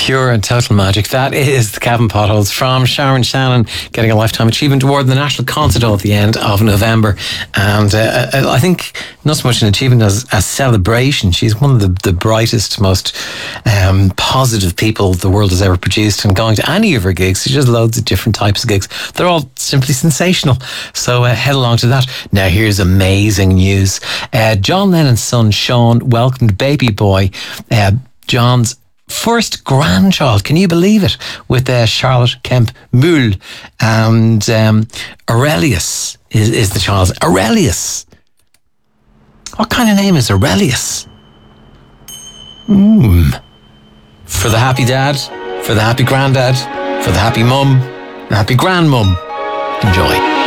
Pure and total magic. That is the Kevin Potholes from Sharon Shannon, getting a Lifetime Achievement Award in the National Concert Hall at the end of November. And I think not so much an achievement as a celebration. She's one of the brightest, most positive people the world has ever produced. And going to any of her gigs, she does loads of different types of gigs. They're all simply sensational. So head along to that. Now here's amazing news. John Lennon's son Sean welcomed baby boy John's first grandchild. Can you believe it? With Charlotte Kemp Muhl. And Aurelius is the child. Aurelius. What kind of name is Aurelius? For the happy dad, for the happy granddad, for the happy mum, the happy grandmum. Enjoy.